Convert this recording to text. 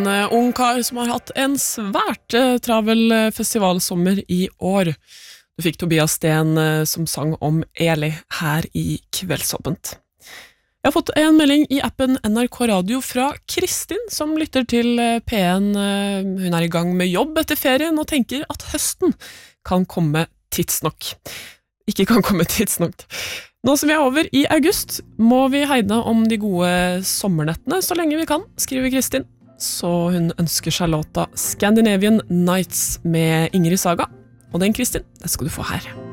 ung kar som har hatt en svært travel festivalsommer i år. Du fikk Tobias Sten som sang om Eli her i Kveldsåpent. Jeg har fått en melding i appen NRK Radio fra Kristin, som lytter til P1. Hun er i gang med jobb etter ferien og tenker at høsten kan komme tidsnok. Ikke kan komme tidsnok. Nå som vi er over i august, må vi hegne om de gode sommernettene så lenge vi kan, skriver Kristin. Så hun ønsker seg låta Scandinavian Nights med Ingrid Saga. Og den, Kristin, det skal du få her.